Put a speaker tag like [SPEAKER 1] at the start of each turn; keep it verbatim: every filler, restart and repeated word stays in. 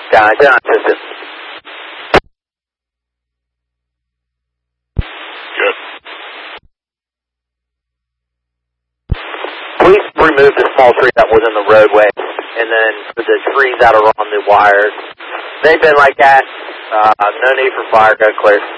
[SPEAKER 1] Sky, ten on system.
[SPEAKER 2] Good.
[SPEAKER 1] Please remove the small tree that was in the roadway, and then for the trees that are on the wires. They've been like that. Uh, no need for fire, go clear.